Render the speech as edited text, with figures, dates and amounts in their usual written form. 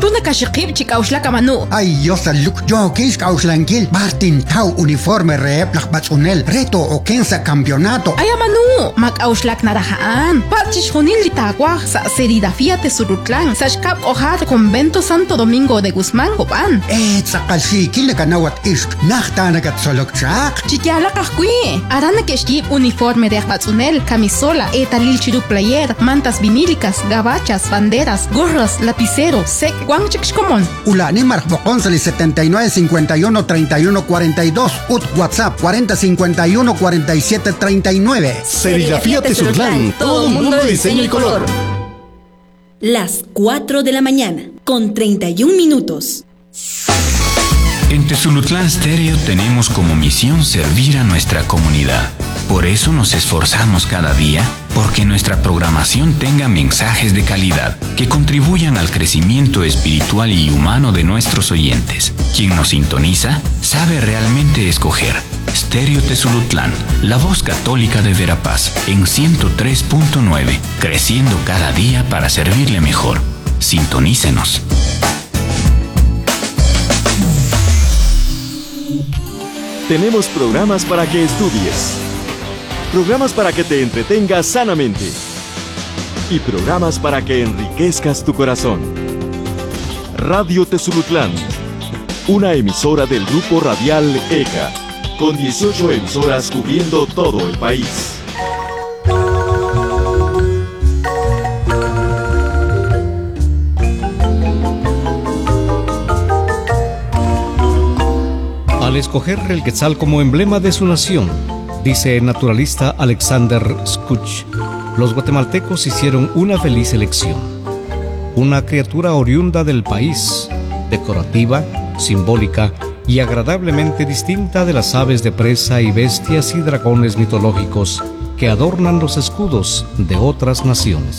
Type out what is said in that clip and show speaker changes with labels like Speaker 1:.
Speaker 1: runa kashikib chikauslaka manu.
Speaker 2: Ay, yosa luk yo kis kauslankil. Martin tau uniforme reep lakbatsunel. Reto o kensa campeonato.
Speaker 1: Ay, manu. Makauslak narahaan. Pachish hunil litagua sa serigrafía Tesulutlan. Sa shkap ojar convento Santo Domingo de Guzmán Copan.
Speaker 2: Sakalsi kinakanawat isk. Nachtanagat solokchak.
Speaker 1: Chikyala kahkui. Arana keshkib uniforme de akbatsunel, camisola, etalil chiru player, mantas vinílicas, gabachas, banderas, gorras, lapicero, sec, guanchikshkomon.
Speaker 2: Ulani Marcboconsali 79 51 31 42. Ut WhatsApp 40 51 47 39.
Speaker 3: Serigrafía Tesultlán, todo mundo de diseño y color.
Speaker 4: Las 4 de la mañana, con 31 minutos.
Speaker 5: En Tesulutlán Stereo tenemos como misión servir a nuestra comunidad. Por eso nos esforzamos cada día porque nuestra programación tenga mensajes de calidad que contribuyan al crecimiento espiritual y humano de nuestros oyentes. Quien nos sintoniza sabe realmente escoger. Stereo Tesulutlán, la voz católica de Verapaz, en 103.9, creciendo cada día para servirle mejor. Sintonícenos.
Speaker 3: Tenemos programas para que estudies, programas para que te entretengas sanamente y programas para que enriquezcas tu corazón. Radio Tesulutlán, una emisora del grupo radial ECA, con 18 emisoras cubriendo todo el país.
Speaker 6: Al escoger el quetzal como emblema de su nación, dice el naturalista Alexander Skuch, los guatemaltecos hicieron una feliz elección. Una criatura oriunda del país, decorativa, simbólica y agradablemente distinta de las aves de presa y bestias y dragones mitológicos que adornan los escudos de otras naciones.